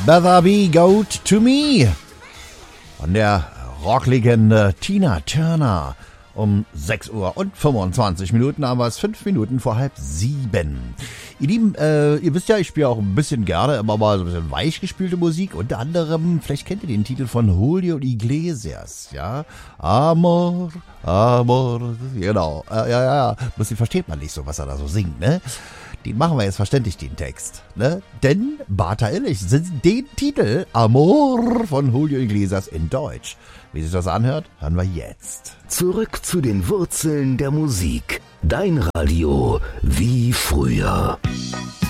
Better Be Good to Me von der Rocklegende Tina Turner. Um 6 Uhr und 25 Minuten haben wir es, 5 Minuten vor 6:30. Ihr Lieben, ihr wisst ja, ich spiele auch ein bisschen gerne immer mal so ein bisschen weich gespielte Musik. Unter anderem, vielleicht kennt ihr den Titel von Julio Iglesias, ja? Amor, Amor, genau. Ja. Bloß versteht man nicht so, was er da so singt, ne? Den machen wir jetzt verständlich, den Text, ne? Denn Bata Illich singt den Titel Amor von Julio Iglesias in Deutsch. Wie sich das anhört, hören wir jetzt. Zurück zu den Wurzeln der Musik. Dein Radio wie früher.